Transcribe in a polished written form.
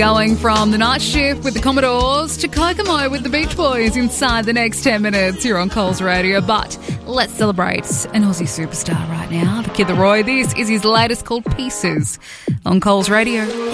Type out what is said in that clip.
Going from The Night Shift with the Commodores to Kokomo with the Beach Boys inside the next 10 minutes here on Coles Radio. But let's celebrate an Aussie superstar right now, the Kid Laroi. This is his latest called Pieces on Coles Radio.